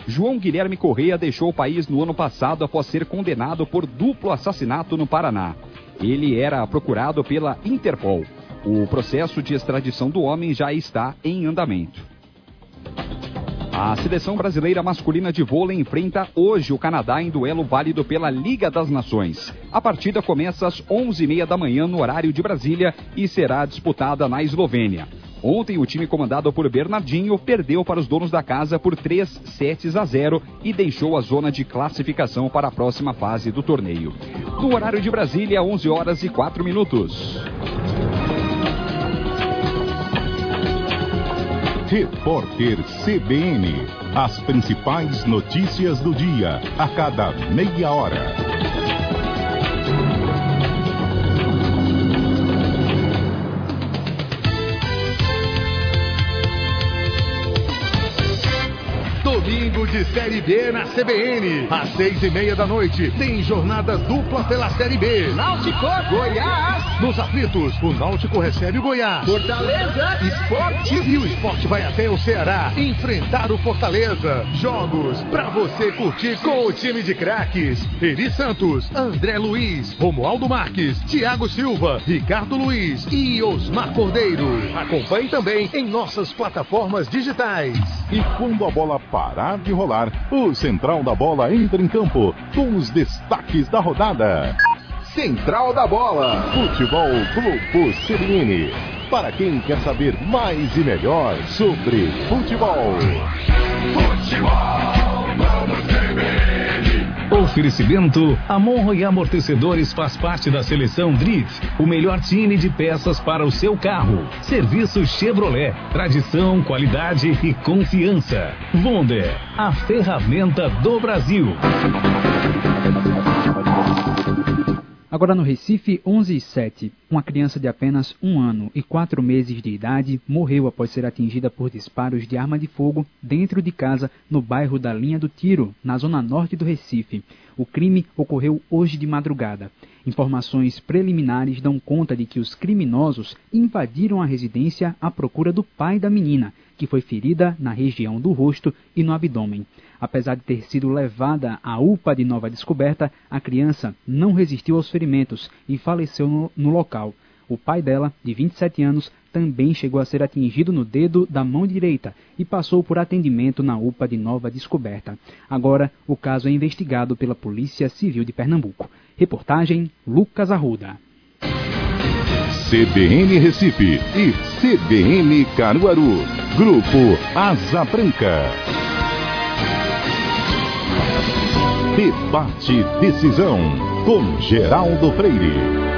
João Guilherme Correia deixou o país no ano passado após ser condenado por duplo assassinato no Paraná. Ele era procurado pela Interpol. O processo de extradição do homem já está em andamento. A seleção brasileira masculina de vôlei enfrenta hoje o Canadá em duelo válido pela Liga das Nações. A partida começa às 11h30 da manhã no horário de Brasília e será disputada na Eslovênia. Ontem o time comandado por Bernardinho perdeu para os donos da casa por 3-0 e deixou a zona de classificação para a próxima fase do torneio. No horário de Brasília, 11h04. Repórter CBN. As principais notícias do dia, a cada meia hora. Domingo de Série B na CBN. Às 6h30 da noite, tem jornada dupla pela Série B. Náutico, Goiás. Nos aflitos, o Náutico recebe o Goiás. Fortaleza, Sport. E o Sport vai até o Ceará enfrentar o Fortaleza. Jogos pra você curtir com o time de craques. Eri Santos, André Luiz, Romualdo Marques, Thiago Silva, Ricardo Luiz e Osmar Cordeiro. Acompanhe também em nossas plataformas digitais. E quando a bola parar de rolar, o Central da Bola entra em campo com os destaques da rodada. Central da Bola, Futebol Grupo CBN. Para quem quer saber mais e melhor sobre futebol. Oferecimento: Amon e Amortecedores faz parte da seleção Drit, o melhor time de peças para o seu carro. Serviço Chevrolet, tradição, qualidade e confiança. Wonder, a ferramenta do Brasil. Agora no Recife, 11h07, uma criança de apenas 1 ano e 4 meses de idade morreu após ser atingida por disparos de arma de fogo dentro de casa no bairro da Linha do Tiro, na zona norte do Recife. O crime ocorreu hoje de madrugada. Informações preliminares dão conta de que os criminosos invadiram a residência à procura do pai da menina, que foi ferida na região do rosto e no abdômen. Apesar de ter sido levada à UPA de Nova Descoberta, a criança não resistiu aos ferimentos e faleceu no local. O pai dela, de 27 anos, também chegou a ser atingido no dedo da mão direita e passou por atendimento na UPA de Nova Descoberta. Agora, o caso é investigado pela Polícia Civil de Pernambuco. Reportagem Lucas Arruda. CBN Recife e CBN Caruaru. Grupo Asa Branca. Debate Decisão com Geraldo Freire.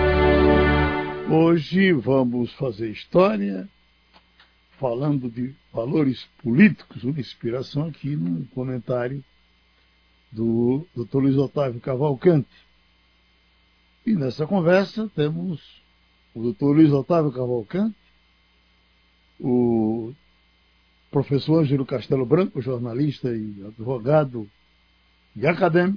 Hoje vamos fazer história falando de valores políticos, uma inspiração aqui num comentário do Dr. Luiz Otávio Cavalcante. E nessa conversa temos o Dr. Luiz Otávio Cavalcante, o professor Ângelo Castelo Branco, jornalista e advogado e acadêmico,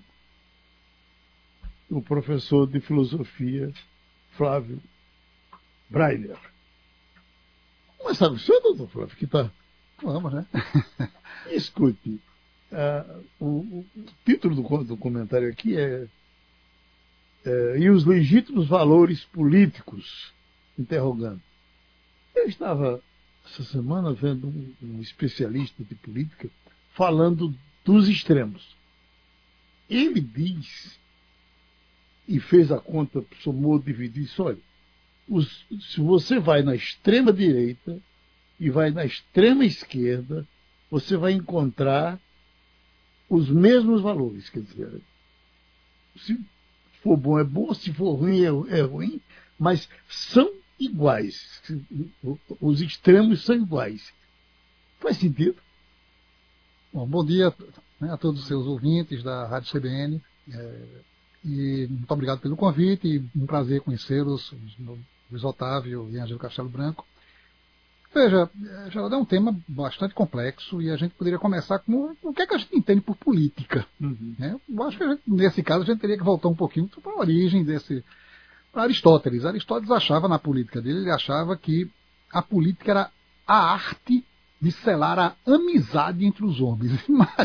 o professor de filosofia Flávio Breiner. Mas sabe o senhor, doutor Flávio, que está... Vamos, né? Escute, o título do comentário aqui é e os legítimos valores políticos, interrogando. Eu estava essa semana vendo um especialista de política falando dos extremos. Ele diz, e fez a conta, somou, dividiu, isso, olha, se você vai na extrema direita e vai na extrema esquerda, você vai encontrar os mesmos valores. Quer dizer, se for bom é bom, se for ruim é ruim, mas são iguais. Os extremos são iguais. Faz sentido? Bom dia, né, a todos os seus ouvintes da Rádio CBN. E muito obrigado pelo convite e um prazer conhecê-los, Luiz Otávio e Ângelo Castelo Branco. Veja, já é um tema bastante complexo e a gente poderia começar com o que é que a gente entende por política. Né? Eu acho que nesse caso a gente teria que voltar um pouquinho para a origem para Aristóteles. Aristóteles achava na política dele, ele achava que a política era a arte de selar a amizade entre os homens.